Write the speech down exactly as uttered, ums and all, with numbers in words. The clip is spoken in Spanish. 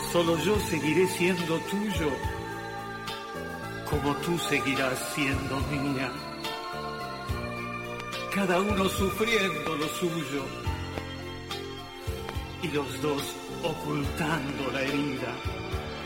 Solo yo seguiré siendo tuyo, como tú seguirás siendo mía. Cada uno sufriendo lo suyo y los dos ocultando la herida.